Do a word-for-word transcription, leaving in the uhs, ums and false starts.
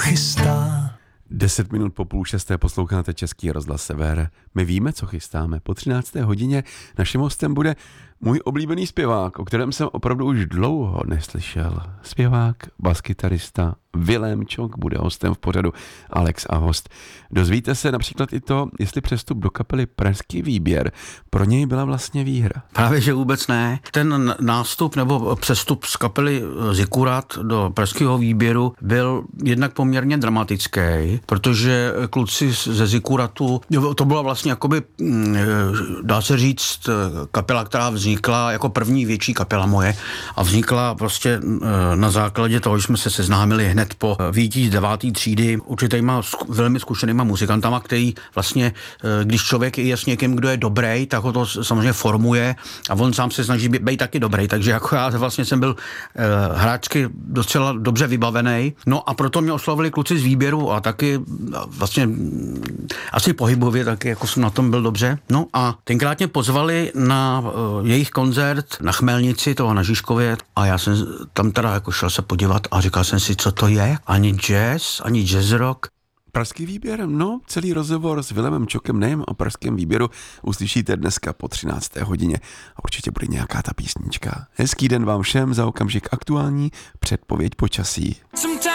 chystá. Deset minut po půl šesté posloucháte Český rozhlas Sever. My víme, co chystáme. Po třinácté hodině naším hostem bude můj oblíbený zpěvák, o kterém jsem opravdu už dlouho neslyšel. Zpěvák, baskytarista Vilém Čok bude hostem v pořadu Alex a host. Dozvíte se například i to, jestli přestup do kapely Pražský výběr pro něj byla vlastně výhra. Právě, že vůbec ne. Ten nástup nebo přestup z kapely Zikurat do Pražského výběru byl jednak poměrně dramatický, protože kluci ze Zikuratu, to byla vlastně jakoby, dá se říct, kapela, která vznikla jako první větší kapela moje a vznikla prostě na základě toho, že jsme se seznámili hned po výjití z deváté třídy určitýma velmi zkušenýma muzikantama, který vlastně, když člověk je s někým, kdo je dobrý, tak ho to samozřejmě formuje a on sám se snaží být taky dobrý, takže jako já vlastně jsem byl hráčsky docela dobře vybavený. No a proto mě oslovili kluci z výběru a taky vlastně asi pohybově taky jako jsem na tom byl dobře. No a tenkrát mě pozvali na jejich koncert na Chmelnici, toho na Žižkově a já jsem tam teda jako šel se podívat a říkal jsem si, co to je? Ani jazz, ani jazz rock. Pražský výběr, no, celý rozhovor s Vilemem Čokem nejen o pražském výběru uslyšíte dneska po třinácté hodině a určitě bude nějaká ta písnička. Hezký den vám všem, za okamžik aktuální předpověď počasí.